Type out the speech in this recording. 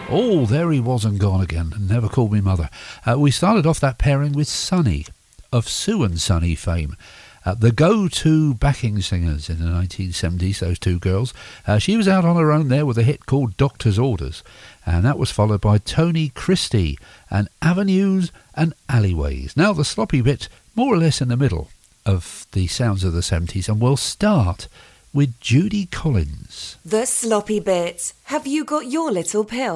Oh, there he was and gone again, and never called me mother. We started off that pairing with Sunny, of Sue and Sunny fame. The go-to backing singers in the 1970s, those two girls. She was out on her own there with a hit called Doctor's Orders, and that was followed by Tony Christie and Avenues and Alleyways. Now the sloppy bit, more or less in the middle of the sounds of the 70s, and we'll start with Judy Collins. The sloppy bit. Have you got your little pill?